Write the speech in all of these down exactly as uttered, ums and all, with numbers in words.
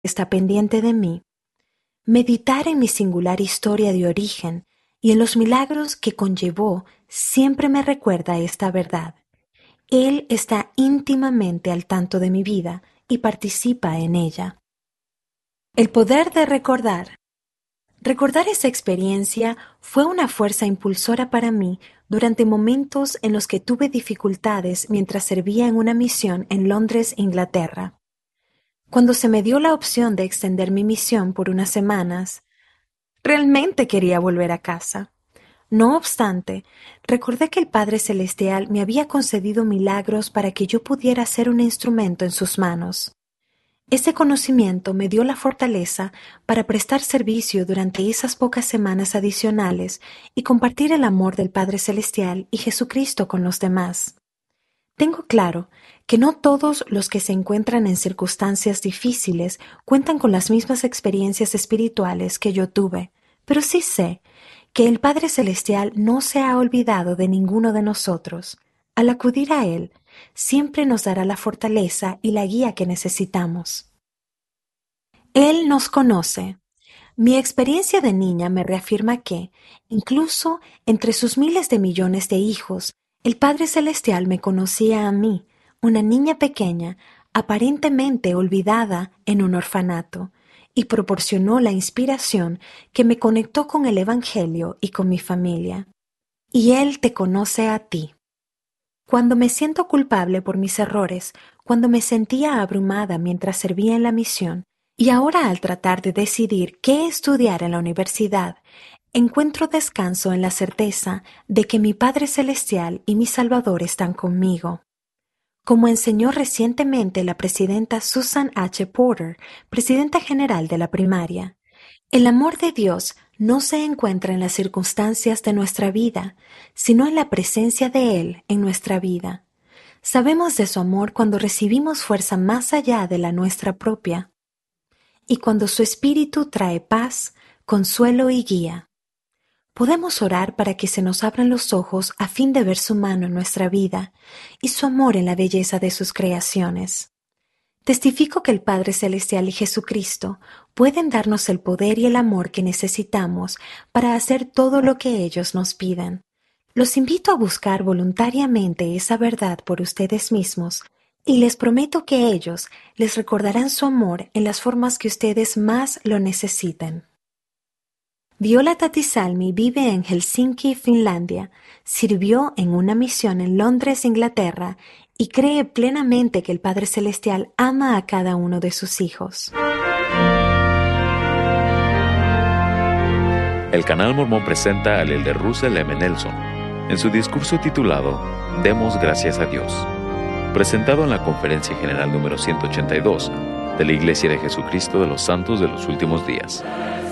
está pendiente de mí. Meditar en mi singular historia de origen y en los milagros que conllevó siempre me recuerda esta verdad. Él está íntimamente al tanto de mi vida y participa en ella. El poder de recordar. Recordar esa experiencia fue una fuerza impulsora para mí durante momentos en los que tuve dificultades mientras servía en una misión en Londres, Inglaterra. Cuando se me dio la opción de extender mi misión por unas semanas, realmente quería volver a casa. No obstante, recordé que el Padre Celestial me había concedido milagros para que yo pudiera ser un instrumento en sus manos. Ese conocimiento me dio la fortaleza para prestar servicio durante esas pocas semanas adicionales y compartir el amor del Padre Celestial y Jesucristo con los demás. Tengo claro que no todos los que se encuentran en circunstancias difíciles cuentan con las mismas experiencias espirituales que yo tuve, pero sí sé que el Padre Celestial no se ha olvidado de ninguno de nosotros. Al acudir a Él, siempre nos dará la fortaleza y la guía que necesitamos. Él nos conoce. Mi experiencia de niña me reafirma que, incluso entre sus miles de millones de hijos, el Padre Celestial me conocía a mí, una niña pequeña, aparentemente olvidada en un orfanato, y proporcionó la inspiración que me conectó con el Evangelio y con mi familia. Y Él te conoce a ti. Cuando me siento culpable por mis errores, cuando me sentía abrumada mientras servía en la misión, y ahora al tratar de decidir qué estudiar en la universidad, encuentro descanso en la certeza de que mi Padre Celestial y mi Salvador están conmigo. Como enseñó recientemente la presidenta Susan H. Porter, presidenta general de la primaria, el amor de Dios no se encuentra en las circunstancias de nuestra vida, sino en la presencia de Él en nuestra vida. Sabemos de su amor cuando recibimos fuerza más allá de la nuestra propia, y cuando su Espíritu trae paz, consuelo y guía. Podemos orar para que se nos abran los ojos a fin de ver su mano en nuestra vida y su amor en la belleza de sus creaciones. Testifico que el Padre Celestial y Jesucristo pueden darnos el poder y el amor que necesitamos para hacer todo lo que ellos nos piden. Los invito a buscar voluntariamente esa verdad por ustedes mismos y les prometo que ellos les recordarán su amor en las formas que ustedes más lo necesiten. Viola Tatisalmi vive en Helsinki, Finlandia, sirvió en una misión en Londres, Inglaterra, y cree plenamente que el Padre Celestial ama a cada uno de sus hijos. El Canal Mormón presenta al elder Russell M. Nelson en su discurso titulado Demos gracias a Dios, presentado en la Conferencia General número ciento ochenta y dos de la Iglesia de Jesucristo de los Santos de los Últimos Días.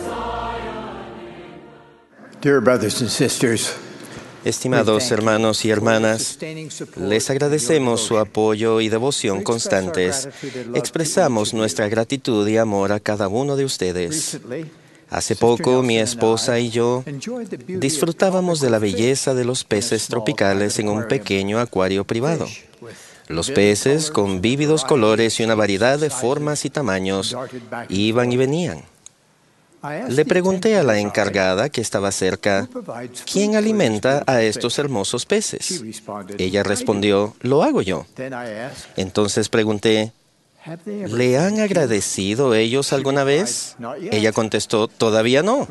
Dear brothers and sisters, Estimados hermanos y hermanas, les agradecemos su apoyo y devoción constantes. Expresamos nuestra gratitud y amor a cada uno de ustedes. Hace poco, mi esposa y yo disfrutábamos de la belleza de los peces tropicales en un pequeño acuario privado. Los peces, con vívidos colores y una variedad de formas y tamaños, iban y venían. Le pregunté a la encargada que estaba cerca, ¿quién alimenta a estos hermosos peces? Ella respondió, lo hago yo. Entonces pregunté, ¿le han agradecido ellos alguna vez? Ella contestó, todavía no.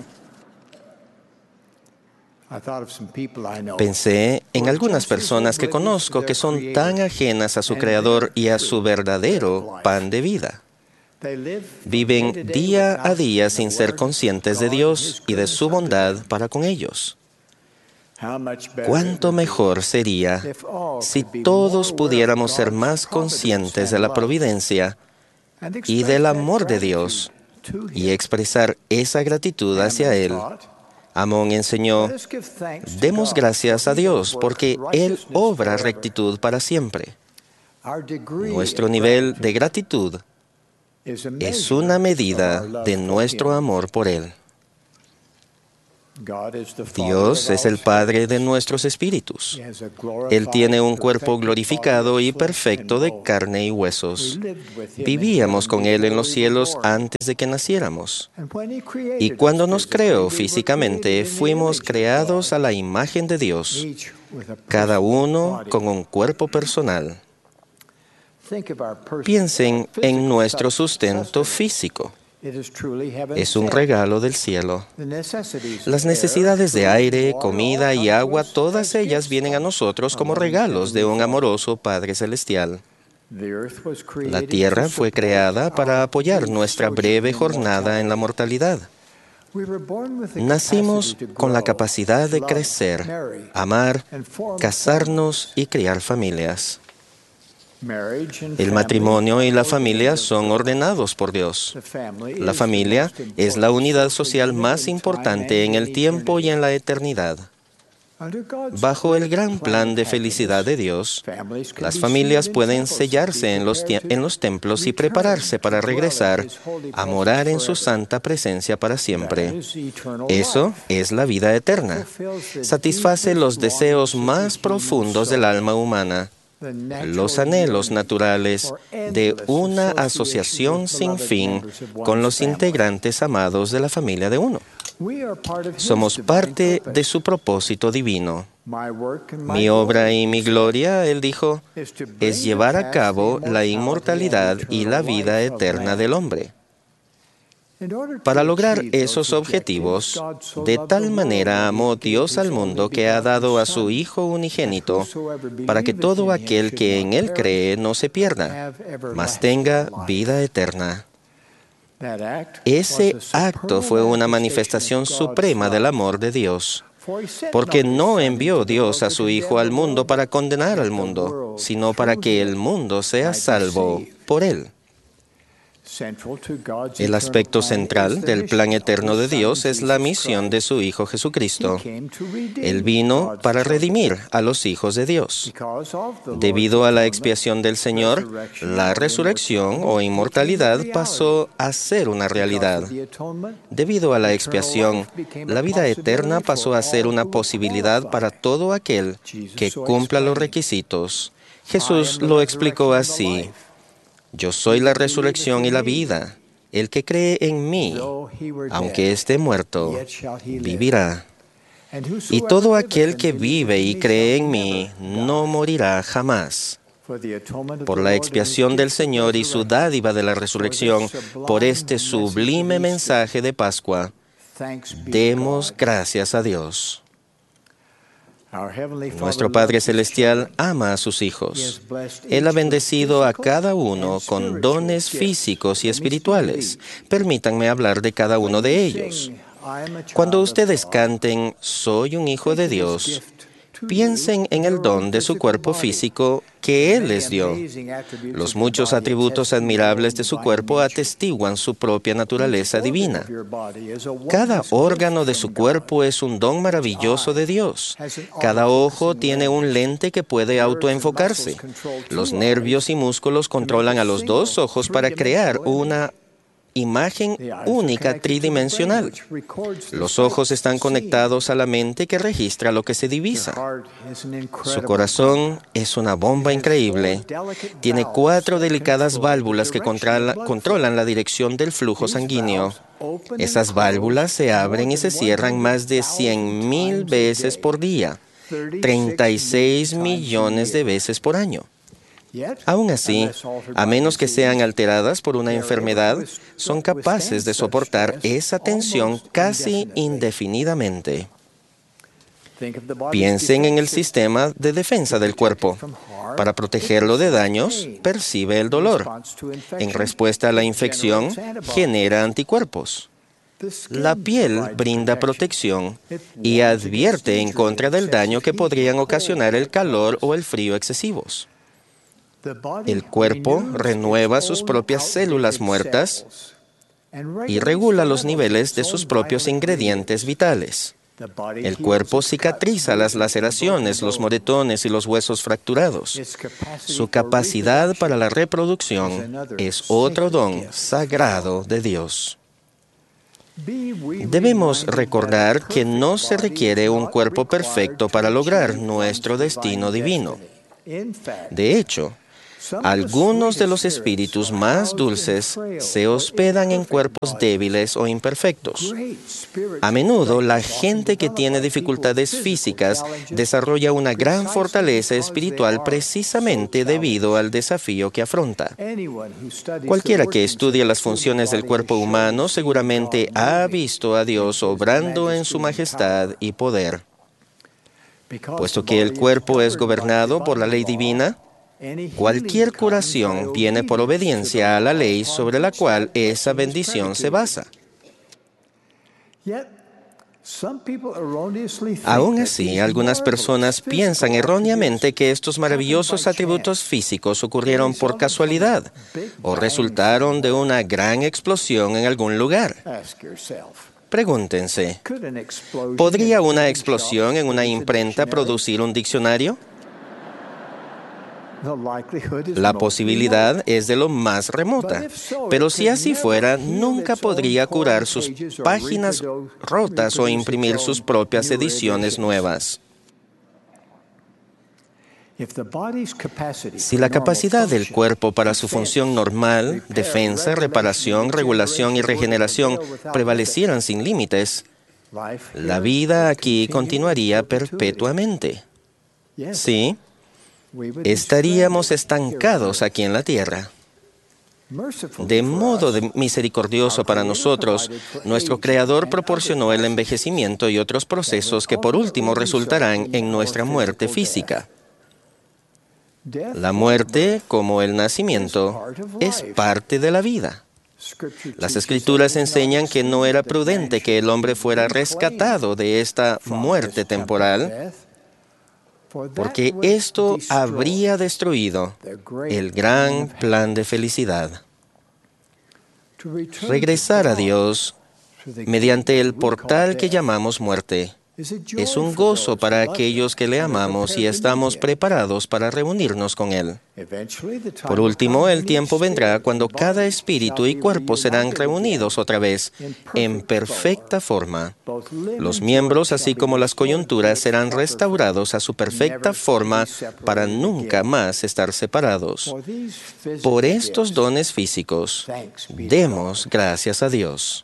Pensé en algunas personas que conozco que son tan ajenas a su Creador y a su verdadero pan de vida. Viven día a día sin ser conscientes de Dios y de su bondad para con ellos. ¿Cuánto mejor sería si todos pudiéramos ser más conscientes de la providencia y del amor de Dios y expresar esa gratitud hacia Él? Amón enseñó, demos gracias a Dios porque Él obra rectitud para siempre. Nuestro nivel de gratitud es una medida de nuestro amor por Él. Dios es el Padre de nuestros espíritus. Él tiene un cuerpo glorificado y perfecto de carne y huesos. Vivíamos con Él en los cielos antes de que naciéramos. Y cuando nos creó físicamente, fuimos creados a la imagen de Dios, cada uno con un cuerpo personal. Piensen en nuestro sustento físico. Es un regalo del cielo. Las necesidades de aire, comida y agua, todas ellas vienen a nosotros como regalos de un amoroso Padre Celestial. La tierra fue creada para apoyar nuestra breve jornada en la mortalidad. Nacimos con la capacidad de crecer, amar, casarnos y criar familias. El matrimonio y la familia son ordenados por Dios. La familia es la unidad social más importante en el tiempo y en la eternidad. Bajo el gran plan de felicidad de Dios, las familias pueden sellarse en los, en los templos y prepararse para regresar a morar en su santa presencia para siempre. Eso es la vida eterna. Satisface los deseos más profundos del alma humana, los anhelos naturales de una asociación sin fin con los integrantes amados de la familia de uno. Somos parte de su propósito divino. Mi obra y mi gloria, él dijo, es llevar a cabo la inmortalidad y la vida eterna del hombre. Para lograr esos objetivos, de tal manera amó Dios al mundo que ha dado a su Hijo unigénito, para que todo aquel que en Él cree no se pierda, mas tenga vida eterna. Ese acto fue una manifestación suprema del amor de Dios, porque no envió Dios a su Hijo al mundo para condenar al mundo, sino para que el mundo sea salvo por Él. El aspecto central del plan eterno de Dios es la misión de su Hijo Jesucristo. Él vino para redimir a los hijos de Dios. Debido a la expiación del Señor, la resurrección o inmortalidad pasó a ser una realidad. Debido a la expiación, la vida eterna pasó a ser una posibilidad para todo aquel que cumpla los requisitos. Jesús lo explicó así: yo soy la resurrección y la vida. El que cree en mí, aunque esté muerto, vivirá. Y todo aquel que vive y cree en mí, no morirá jamás. Por la expiación del Señor y su dádiva de la resurrección, por este sublime mensaje de Pascua, demos gracias a Dios. Nuestro Padre Celestial ama a sus hijos. Él ha bendecido a cada uno con dones físicos y espirituales. Permítanme hablar de cada uno de ellos. Cuando ustedes canten «Soy un hijo de Dios», piensen en el don de su cuerpo físico que Él les dio. Los muchos atributos admirables de su cuerpo atestiguan su propia naturaleza divina. Cada órgano de su cuerpo es un don maravilloso de Dios. Cada ojo tiene un lente que puede autoenfocarse. Los nervios y músculos controlan a los dos ojos para crear una imagen única tridimensional. Los ojos están conectados a la mente que registra lo que se divisa. Su corazón es una bomba increíble. Tiene cuatro delicadas válvulas que controla, controlan la dirección del flujo sanguíneo. Esas válvulas se abren y se cierran más de cien mil veces por día, treinta y seis millones de veces por año. Aún así, a menos que sean alteradas por una enfermedad, son capaces de soportar esa tensión casi indefinidamente. Piensen en el sistema de defensa del cuerpo. Para protegerlo de daños, percibe el dolor. En respuesta a la infección, genera anticuerpos. La piel brinda protección y advierte en contra del daño que podrían ocasionar el calor o el frío excesivos. El cuerpo renueva sus propias células muertas y regula los niveles de sus propios ingredientes vitales. El cuerpo cicatriza las laceraciones, los moretones y los huesos fracturados. Su capacidad para la reproducción es otro don sagrado de Dios. Debemos recordar que no se requiere un cuerpo perfecto para lograr nuestro destino divino. De hecho, algunos de los espíritus más dulces se hospedan en cuerpos débiles o imperfectos. A menudo, la gente que tiene dificultades físicas desarrolla una gran fortaleza espiritual precisamente debido al desafío que afronta. Cualquiera que estudie las funciones del cuerpo humano seguramente ha visto a Dios obrando en su majestad y poder. Puesto que el cuerpo es gobernado por la ley divina, cualquier curación viene por obediencia a la ley sobre la cual esa bendición se basa. Aún así, algunas personas piensan erróneamente que estos maravillosos atributos físicos ocurrieron por casualidad o resultaron de una gran explosión en algún lugar. Pregúntense, ¿podría una explosión en una imprenta producir un diccionario? La posibilidad es de lo más remota, pero si así fuera, nunca podría curar sus páginas rotas o imprimir sus propias ediciones nuevas. Si la capacidad del cuerpo para su función normal, defensa, reparación, regulación y regeneración prevalecieran sin límites, la vida aquí continuaría perpetuamente. Sí, estaríamos estancados aquí en la tierra. De modo de misericordioso para nosotros, nuestro Creador proporcionó el envejecimiento y otros procesos que por último resultarán en nuestra muerte física. La muerte, como el nacimiento, es parte de la vida. Las Escrituras enseñan que no era prudente que el hombre fuera rescatado de esta muerte temporal, porque esto habría destruido el gran plan de felicidad. Regresar a Dios mediante el portal que llamamos muerte es un gozo para aquellos que le amamos y estamos preparados para reunirnos con Él. Por último, el tiempo vendrá cuando cada espíritu y cuerpo serán reunidos otra vez en perfecta forma. Los miembros, así como las coyunturas, serán restaurados a su perfecta forma para nunca más estar separados. Por estos dones físicos, demos gracias a Dios.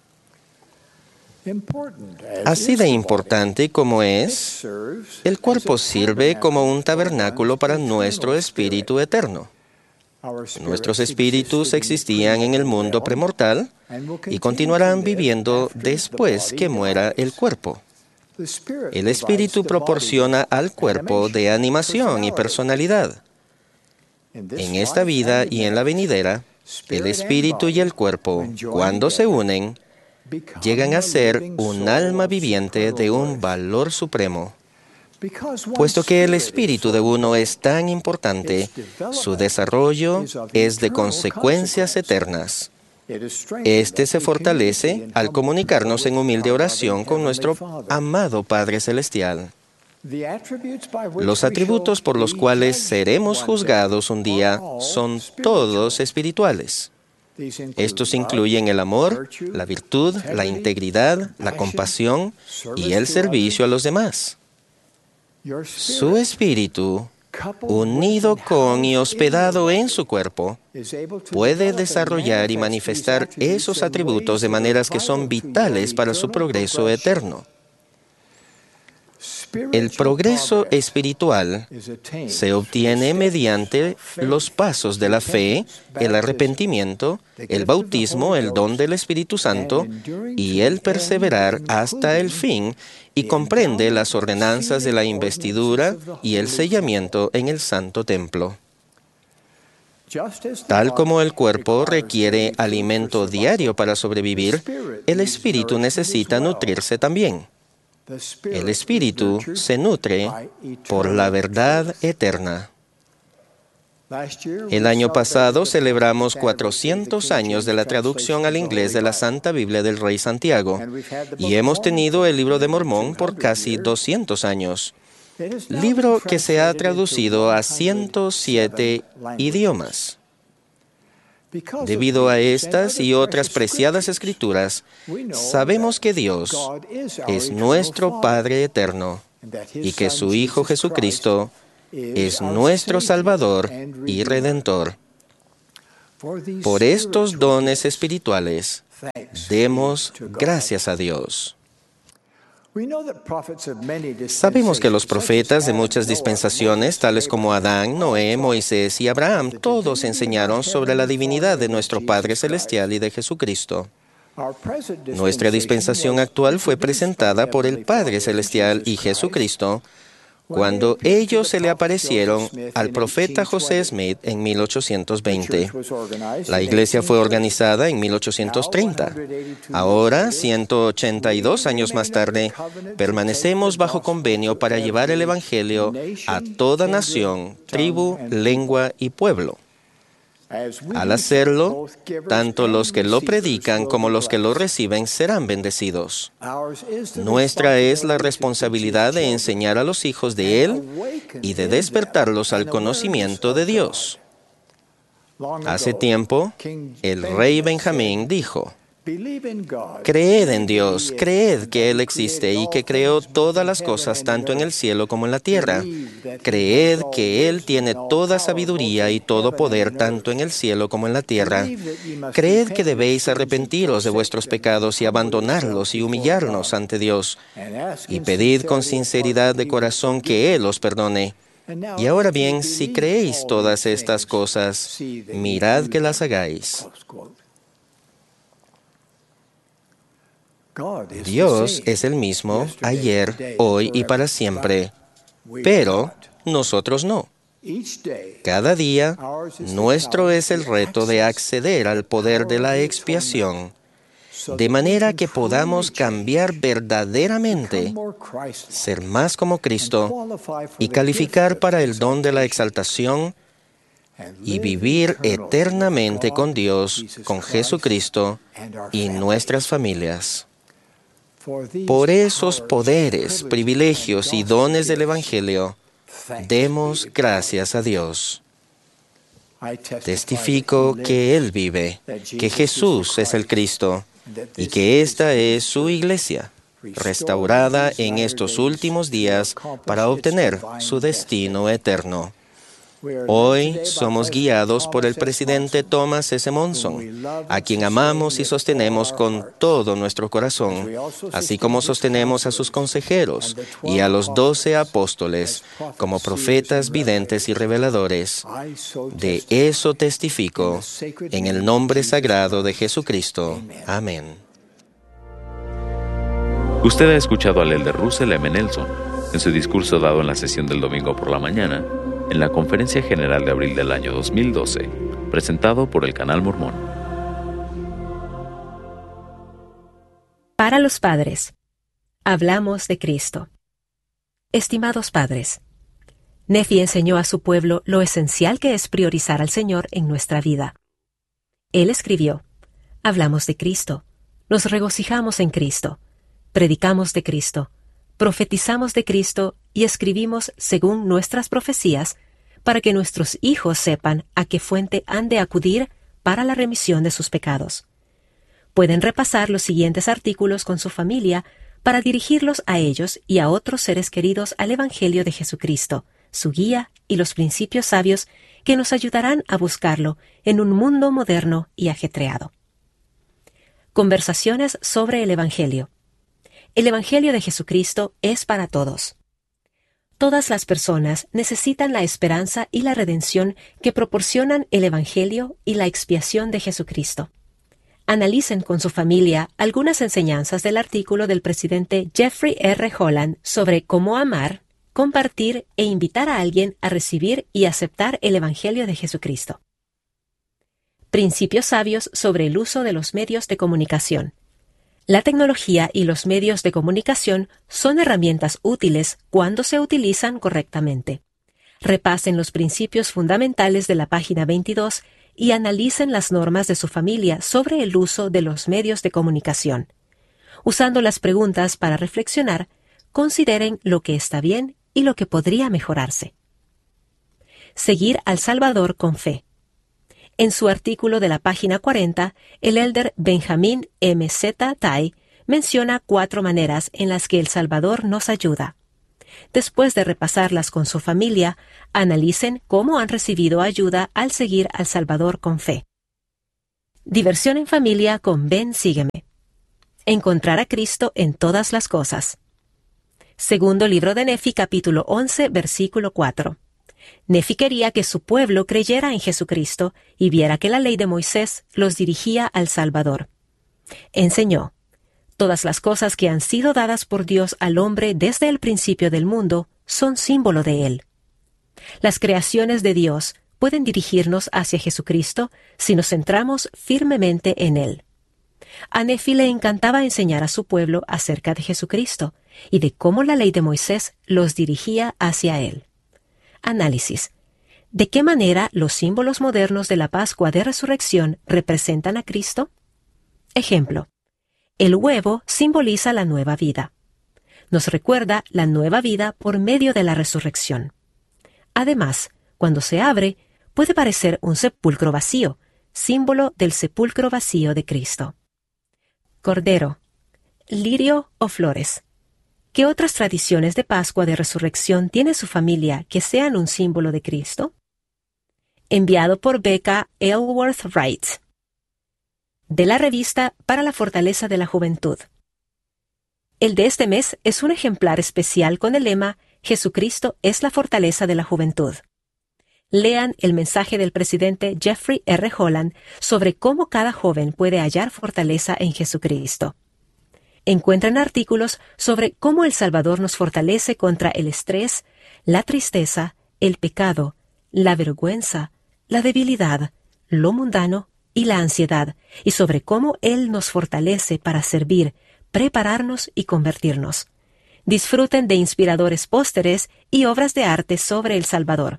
Así de importante como es, el cuerpo sirve como un tabernáculo para nuestro espíritu eterno. Nuestros espíritus existían en el mundo premortal y continuarán viviendo después que muera el cuerpo. El espíritu proporciona al cuerpo de animación y personalidad. En esta vida y en la venidera, el espíritu y el cuerpo, cuando se unen, llegan a ser un alma viviente de un valor supremo. Puesto que el espíritu de uno es tan importante, su desarrollo es de consecuencias eternas. Este se fortalece al comunicarnos en humilde oración con nuestro amado Padre Celestial. Los atributos por los cuales seremos juzgados un día son todos espirituales. Estos incluyen el amor, la virtud, la integridad, la compasión y el servicio a los demás. Su espíritu, unido con y hospedado en su cuerpo, puede desarrollar y manifestar esos atributos de maneras que son vitales para su progreso eterno. El progreso espiritual se obtiene mediante los pasos de la fe, el arrepentimiento, el bautismo, el don del Espíritu Santo y el perseverar hasta el fin, y comprende las ordenanzas de la investidura y el sellamiento en el Santo Templo. Tal como el cuerpo requiere alimento diario para sobrevivir, el espíritu necesita nutrirse también. El espíritu se nutre por la verdad eterna. El año pasado celebramos cuatrocientos años de la traducción al inglés de la Santa Biblia del Rey Santiago y hemos tenido el Libro de Mormón por casi doscientos años, libro que se ha traducido a ciento siete idiomas. Debido a estas y otras preciadas escrituras, sabemos que Dios es nuestro Padre eterno y que su Hijo Jesucristo es nuestro Salvador y Redentor. Por estos dones espirituales, demos gracias a Dios. Sabemos que los profetas de muchas dispensaciones, tales como Adán, Noé, Moisés y Abraham, todos enseñaron sobre la divinidad de nuestro Padre Celestial y de Jesucristo. Nuestra dispensación actual fue presentada por el Padre Celestial y Jesucristo cuando ellos se le aparecieron al profeta José Smith en mil ochocientos veinte. La iglesia fue organizada en mil ochocientos treinta. Ahora, ciento ochenta y dos años más tarde, permanecemos bajo convenio para llevar el Evangelio a toda nación, tribu, lengua y pueblo. Al hacerlo, tanto los que lo predican como los que lo reciben serán bendecidos. Nuestra es la responsabilidad de enseñar a los hijos de Él y de despertarlos al conocimiento de Dios. Hace tiempo, el rey Benjamín dijo: Creed en Dios, creed que Él existe y que creó todas las cosas tanto en el cielo como en la tierra. Creed que Él tiene toda sabiduría y todo poder tanto en el cielo como en la tierra. Creed que debéis arrepentiros de vuestros pecados y abandonarlos y humillarnos ante Dios. Y pedid con sinceridad de corazón que Él os perdone. Y ahora bien, si creéis todas estas cosas, mirad que las hagáis. Dios es el mismo ayer, hoy y para siempre, pero nosotros no. Cada día, nuestro es el reto de acceder al poder de la expiación, de manera que podamos cambiar verdaderamente, ser más como Cristo y calificar para el don de la exaltación y vivir eternamente con Dios, con Jesucristo y nuestras familias. Por esos poderes, privilegios y dones del Evangelio, demos gracias a Dios. Testifico que Él vive, que Jesús es el Cristo y que esta es su iglesia, restaurada en estos últimos días para obtener su destino eterno. Hoy somos guiados por el presidente Thomas S. Monson, a quien amamos y sostenemos con todo nuestro corazón, así como sostenemos a sus consejeros y a los doce apóstoles como profetas, videntes y reveladores. De eso testifico en el nombre sagrado de Jesucristo. Amén. Usted ha escuchado al elder Russell M. Nelson en su discurso dado en la sesión del domingo por la mañana en la Conferencia General de abril del año dos mil doce, presentado por el Canal Mormón. Para los padres, hablamos de Cristo. Estimados padres, Nefi enseñó a su pueblo lo esencial que es priorizar al Señor en nuestra vida. Él escribió: hablamos de Cristo, nos regocijamos en Cristo, predicamos de Cristo, profetizamos de Cristo y escribimos según nuestras profecías para que nuestros hijos sepan a qué fuente han de acudir para la remisión de sus pecados. Pueden repasar los siguientes artículos con su familia para dirigirlos a ellos y a otros seres queridos al Evangelio de Jesucristo, su guía y los principios sabios que nos ayudarán a buscarlo en un mundo moderno y ajetreado. Conversaciones sobre el Evangelio. El Evangelio de Jesucristo es para todos. Todas las personas necesitan la esperanza y la redención que proporcionan el Evangelio y la expiación de Jesucristo. Analicen con su familia algunas enseñanzas del artículo del presidente Jeffrey R. Holland sobre cómo amar, compartir e invitar a alguien a recibir y aceptar el Evangelio de Jesucristo. Principios sabios sobre el uso de los medios de comunicación. La tecnología y los medios de comunicación son herramientas útiles cuando se utilizan correctamente. Repasen los principios fundamentales de la página veintidós y analicen las normas de su familia sobre el uso de los medios de comunicación. Usando las preguntas para reflexionar, consideren lo que está bien y lo que podría mejorarse. Seguir al Salvador con fe. En su artículo de la página cuarenta, el elder Benjamin M. Z. Tai menciona cuatro maneras en las que el Salvador nos ayuda. Después de repasarlas con su familia, analicen cómo han recibido ayuda al seguir al Salvador con fe. Diversión en familia con Ven, sígueme. Encontrar a Cristo en todas las cosas. Segundo libro de Nefi, capítulo once, versículo cuatro. Nefi quería que su pueblo creyera en Jesucristo y viera que la ley de Moisés los dirigía al Salvador. Enseñó: todas las cosas que han sido dadas por Dios al hombre desde el principio del mundo son símbolo de Él. Las creaciones de Dios pueden dirigirnos hacia Jesucristo si nos centramos firmemente en Él. A Nefi le encantaba enseñar a su pueblo acerca de Jesucristo y de cómo la ley de Moisés los dirigía hacia Él. Análisis. ¿De qué manera los símbolos modernos de la Pascua de Resurrección representan a Cristo? Ejemplo. El huevo simboliza la nueva vida. Nos recuerda la nueva vida por medio de la resurrección. Además, cuando se abre, puede parecer un sepulcro vacío, símbolo del sepulcro vacío de Cristo. Cordero, lirio o flores. ¿Qué otras tradiciones de Pascua de Resurrección tiene su familia que sean un símbolo de Cristo? Enviado por Becca Ellsworth Wright. De la revista Para la Fortaleza de la Juventud. El de este mes es un ejemplar especial con el lema Jesucristo es la fortaleza de la juventud. Lean el mensaje del presidente Jeffrey R. Holland sobre cómo cada joven puede hallar fortaleza en Jesucristo. Encuentran artículos sobre cómo el Salvador nos fortalece contra el estrés, la tristeza, el pecado, la vergüenza, la debilidad, lo mundano y la ansiedad, y sobre cómo Él nos fortalece para servir, prepararnos y convertirnos. Disfruten de inspiradores pósteres y obras de arte sobre el Salvador.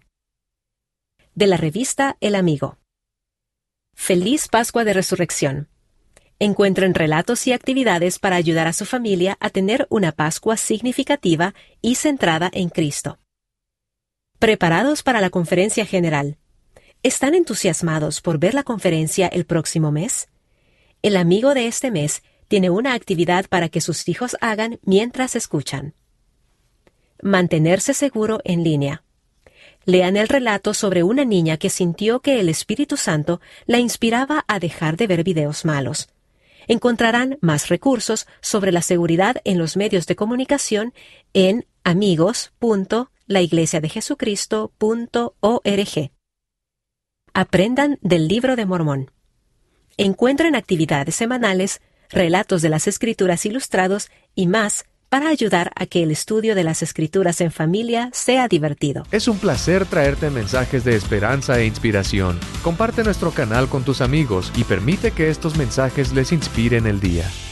De la revista El Amigo. Feliz Pascua de Resurrección. Encuentren relatos y actividades para ayudar a su familia a tener una Pascua significativa y centrada en Cristo. ¿Preparados para la conferencia general? ¿Están entusiasmados por ver la conferencia el próximo mes? El amigo de este mes tiene una actividad para que sus hijos hagan mientras escuchan. Mantenerse seguro en línea. Lean el relato sobre una niña que sintió que el Espíritu Santo la inspiraba a dejar de ver videos malos. Encontrarán más recursos sobre la seguridad en los medios de comunicación en amigos punto la iglesia de jesucristo punto org. Aprendan del Libro de Mormón. Encuentren actividades semanales, relatos de las Escrituras ilustrados y más para ayudar a que el estudio de las Escrituras en familia sea divertido. Es un placer traerte mensajes de esperanza e inspiración. Comparte nuestro canal con tus amigos y permite que estos mensajes les inspiren el día.